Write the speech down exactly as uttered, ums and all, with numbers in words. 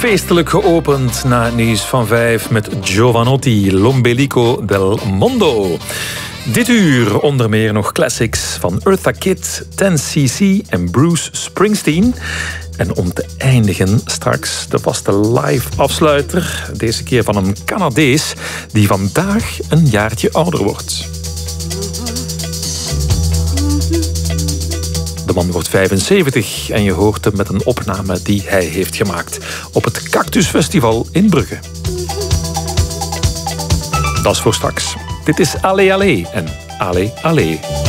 feestelijk geopend na het nieuws van vijf met Giovanotti, L'Ombelico del Mondo. Dit uur onder meer nog classics van Eartha Kitt, ten C C en Bruce Springsteen. En om te eindigen straks de vaste live afsluiter. Deze keer van een Canadees die vandaag een jaartje ouder wordt. De man wordt vijfenzeventig en je hoort hem met een opname die hij heeft gemaakt op het Cactus Festival in Brugge. Dat is voor straks. Dit is Allez Allez en Allez Allez.